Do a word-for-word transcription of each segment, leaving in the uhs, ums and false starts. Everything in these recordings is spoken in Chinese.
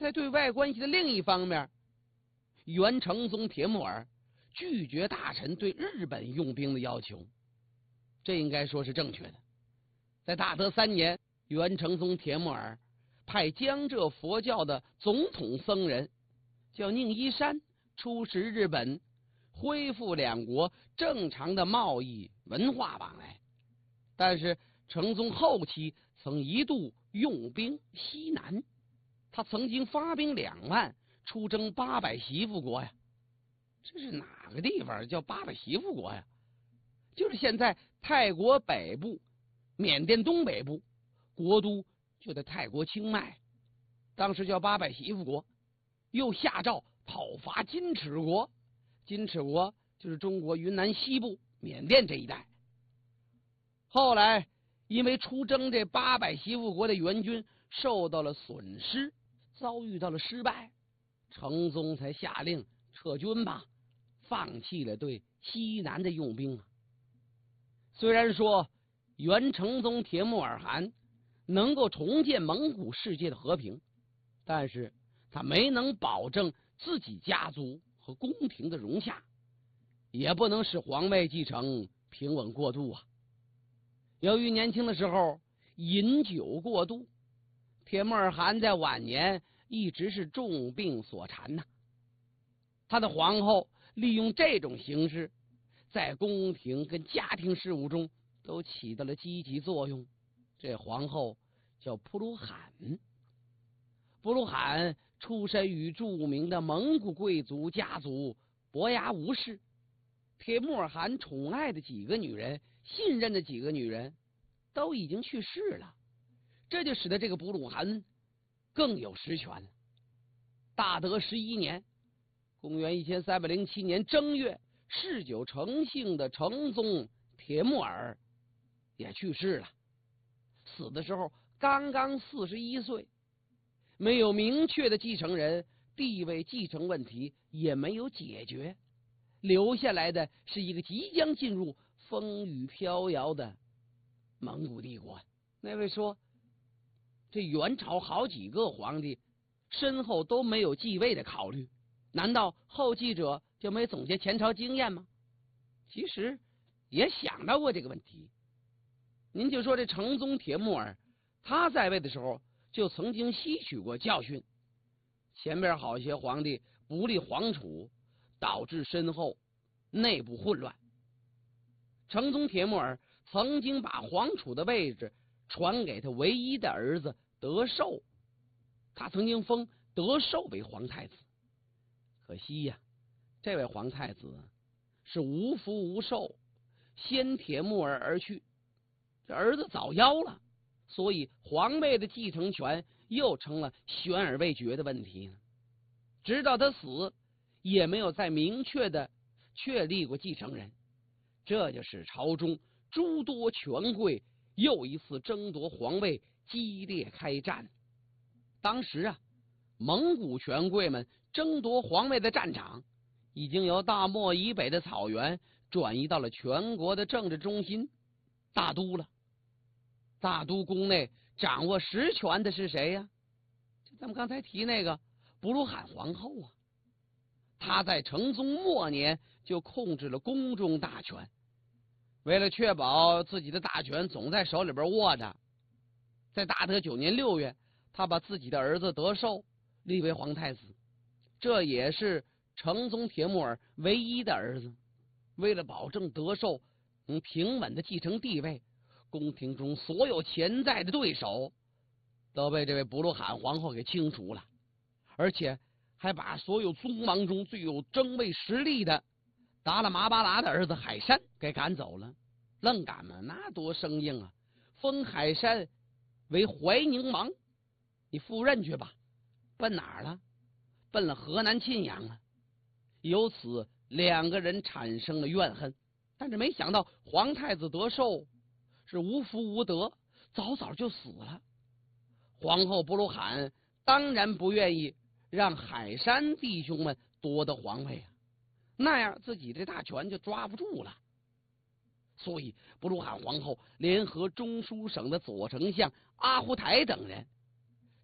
在对外关系的另一方面，元成宗铁木儿拒绝大臣对日本用兵的要求，这应该说是正确的。在大德三年，元成宗铁木儿派江浙佛教的总统僧人叫宁一山出使日本，恢复两国正常的贸易文化往来。但是成宗后期曾一度用兵西南，他曾经发兵两万出征八百媳妇国呀。这是哪个地方叫八百媳妇国呀？就是现在泰国北部、缅甸东北部，国都就在泰国清迈，当时叫八百媳妇国。又下诏讨伐金齿国，金齿国就是中国云南西部缅甸这一带。后来因为出征这八百媳妇国的援军受到了损失，遭遇到了失败，成宗才下令撤军吧，放弃了对西南的用兵啊。虽然说元成宗铁木尔汗能够重建蒙古世界的和平，但是他没能保证自己家族和宫廷的荣下，也不能使皇位继承平稳过渡啊。由于年轻的时候饮酒过度，铁木尔汗在晚年一直是重病所缠呐、啊。他的皇后利用这种形式，在宫廷跟家庭事务中都起到了积极作用。这皇后叫普鲁罕。普鲁罕出身于著名的蒙古贵族家族伯牙无氏，铁木尔汗宠爱的几个女人，信任的几个女人都已经去世了，这就使得这个普鲁罕更有实权了。大德十一年，公元一千三百零七年正月，嗜酒成性的成宗铁木儿也去世了，死的时候刚刚四十一岁，没有明确的继承人，地位继承问题也没有解决，留下来的是一个即将进入风雨飘摇的蒙古帝国。那位说，这元朝好几个皇帝身后都没有继位的考虑，难道后继者就没总结前朝经验吗？其实也想到过这个问题。您就说这成宗铁木儿，他在位的时候就曾经吸取过教训，前边好些皇帝不立皇储，导致身后内部混乱。成宗铁木儿曾经把皇储的位置传给他唯一的儿子德寿，他曾经封德寿为皇太子。可惜呀、啊，这位皇太子是无福无寿，先铁木儿而去，这儿子早夭了，所以皇位的继承权又成了悬而未决的问题了。直到他死，也没有再明确的确立过继承人，这就使朝中诸多权贵又一次争夺皇位，激烈开战。当时啊，蒙古权贵们争夺皇位的战场已经由大漠以北的草原转移到了全国的政治中心大都了。大都宫内掌握实权的是谁呀？就咱们刚才提那个布鲁罕皇后啊。她在成宗末年就控制了宫中大权，为了确保自己的大权总在手里边握着，在大德九年六月，他把自己的儿子德寿立为皇太子，这也是成宗铁木儿唯一的儿子。为了保证德寿能平稳的继承帝位，宫廷中所有潜在的对手都被这位布鲁罕皇后给清除了，而且还把所有宗王中最有争位实力的达拉麻巴拉的儿子海山给赶走了。愣赶嘛，那多生硬啊！封海山为怀宁王，你赴任去吧。奔哪儿了？奔了河南沁阳了。由此两个人产生了怨恨，但是没想到皇太子德寿是无福无德，早早就死了。皇后布鲁罕当然不愿意让海山弟兄们夺得皇位啊，那样自己这大权就抓不住了。所以布鲁罕皇后联合中书省的左丞相阿忽台等人，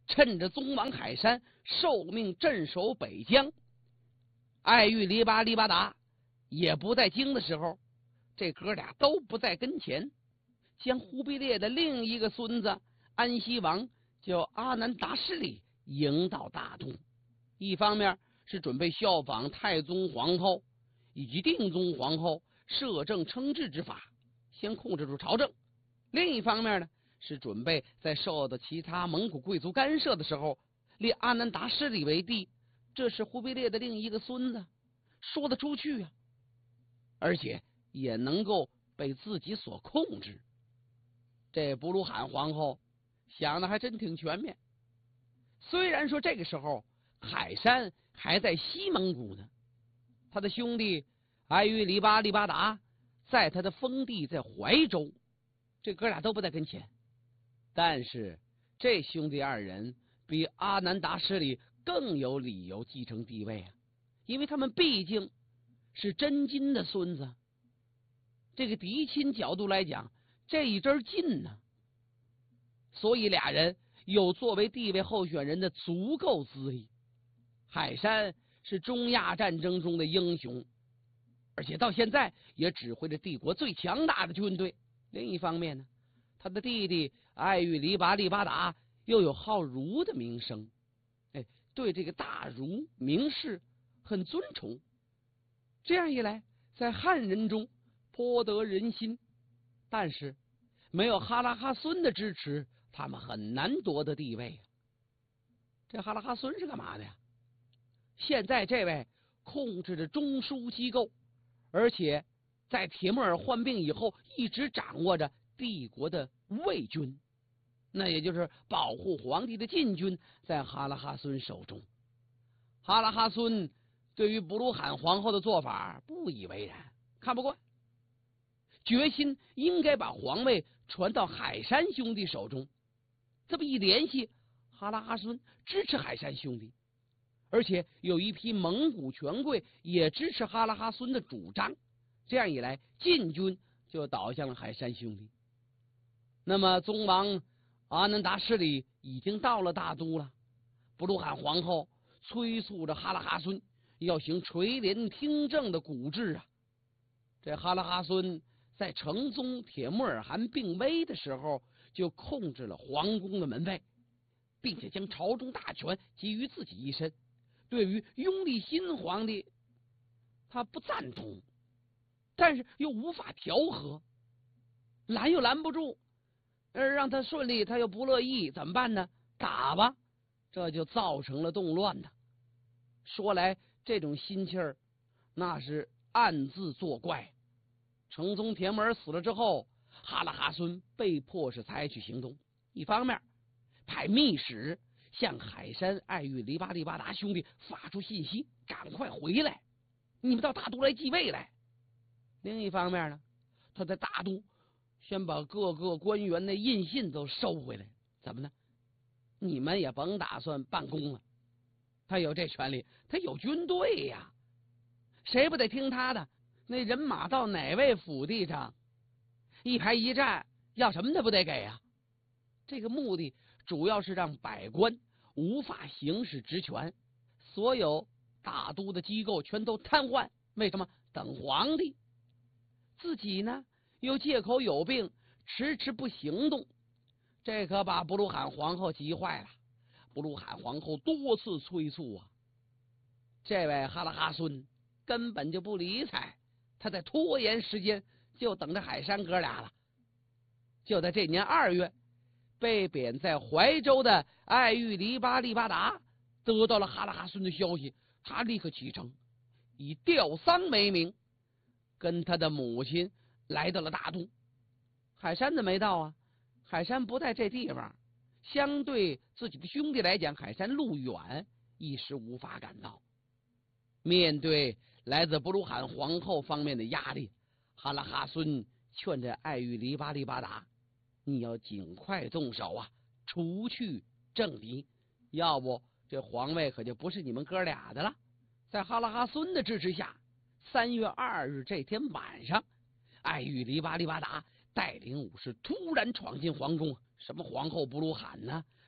趁着宗王海山受命镇守北疆，爱玉黎巴黎巴达也不在京的时候，这哥俩都不在跟前，将忽必烈的另一个孙子安西王叫阿难达失里迎到大都。一方面是准备效仿太宗皇后以及定宗皇后摄政称制之法，先控制住朝政；另一方面呢，是准备在受到其他蒙古贵族干涉的时候，立阿难达失里为帝。这是忽必烈的另一个孙子，说得出去啊，而且也能够被自己所控制。这布鲁罕皇后想的还真挺全面。虽然说这个时候海山还在西蒙古呢，他的兄弟爱玉黎巴黎巴达在他的封地在怀州，这哥俩都不在跟前。但是这兄弟二人比阿难达失里更有理由继承帝位啊，因为他们毕竟是真金的孙子。这个嫡亲角度来讲，这一针劲呢，所以俩人有作为帝位候选人的足够资历。海山是中亚战争中的英雄，而且到现在也指挥着帝国最强大的军队。另一方面呢，他的弟弟爱玉黎巴黎巴达又有好儒的名声，哎，对这个大儒名士很尊崇。这样一来，在汉人中颇得人心。但是没有哈拉哈孙的支持，他们很难夺得帝位。这哈拉哈孙是干嘛的呀？现在这位控制着中枢机构，而且在铁木儿患病以后一直掌握着帝国的卫军，那也就是保护皇帝的禁军，在哈拉哈孙手中。哈拉哈孙对于布鲁罕皇后的做法不以为然，看不惯，决心应该把皇位传到海山兄弟手中。这么一联系，哈拉哈孙支持海山兄弟，而且有一批蒙古权贵也支持哈拉哈孙的主张。这样一来，禁军就倒向了海山兄弟。那么宗王阿难达失里已经到了大都了，布鲁罕皇后催促着哈拉哈孙要行垂帘听政的古制啊。这哈拉哈孙在成宗铁木尔汗病危的时候，就控制了皇宫的门卫，并且将朝中大权集于自己一身。对于拥立新皇帝，他不赞同，但是又无法调和，拦又拦不住，而让他顺利他又不乐意，怎么办呢？打吧，这就造成了动乱呢。说来这种心气儿，那是暗自作怪。成宗铁木儿死了之后，哈拉哈孙被迫是采取行动。一方面派密使向海山爱玉黎巴黎巴达兄弟发出信息，赶快回来，你们到大都来继位来。另一方面呢，他在大都先把各个官员的印信都收回来。怎么呢？你们也甭打算办公了，他有这权利，他有军队呀，谁不得听他的？那人马到哪位府地上一排一站，要什么他不得给啊？这个目的主要是让百官无法行使职权，所有大都的机构全都瘫痪。为什么？等皇帝。自己呢又借口有病，迟迟不行动，这可把布鲁罕皇后急坏了。布鲁罕皇后多次催促啊，这位哈拉哈孙根本就不理睬，他在拖延时间，就等着海山哥俩了。就在这年二月，被贬在怀州的爱玉黎巴黎巴达得到了哈拉哈孙的消息，他立刻启程，以吊丧为名，跟他的母亲来到了大都。海山怎么没到啊？海山不在这地方，相对自己的兄弟来讲，海山路远，一时无法赶到。面对来自布鲁罕皇后方面的压力，哈拉哈孙劝着爱玉黎巴黎巴达，你要尽快动手啊，除去政敌，要不这皇位可就不是你们哥俩的了。在哈拉哈孙的支持下，三月二日这天晚上，爱玉黎巴黎巴达带领武士突然闯进皇宫。什么皇后布鲁罕呢？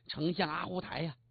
丞相阿胡台呀、